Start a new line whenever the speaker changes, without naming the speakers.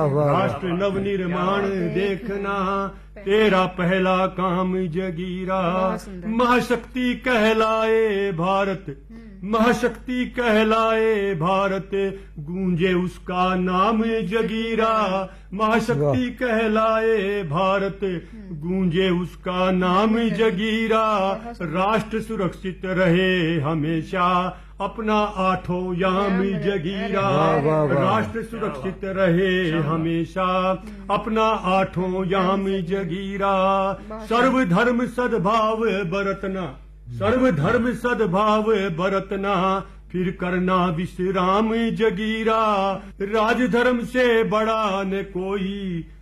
राष्ट्र नवनिर्माण देखना तेरा पहला काम जगीरा। महाशक्ति कहलाए भारत, महाशक्ति कहलाए भारत, गूंजे उसका नाम जगीरा। महाशक्ति कहलाए भारत, गूंजे उसका नाम जगीरा। राष्ट्र सुरक्षित रहे हमेशा, अपना आठों याम जगीरा। राष्ट्र सुरक्षित रहे हमेशा, अपना आठों याम जगीरा। सर्वधर्म सद्भाव बरतना, सर्वधर्म सद्भाव बरतना, फिर करना विश्राम जगीरा। राजधर्म से बड़ा न कोई,